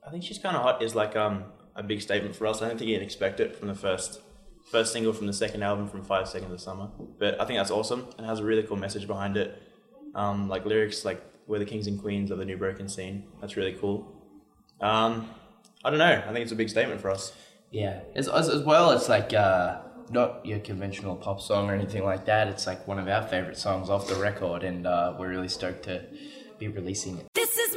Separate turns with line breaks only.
I think She's Kind of Hot is like a big statement for us. I don't think you'd expect it from the first single from the second album from 5 Seconds of Summer. But I think that's awesome and has a really cool message behind it. Like lyrics like "We're the kings and queens of the new broken scene." That's really cool. I don't know. I think it's a big statement for us.
Yeah, as well, it's like not your conventional pop song or anything like that. It's like one of our favourite songs off the record, and we're really stoked to be releasing it.
This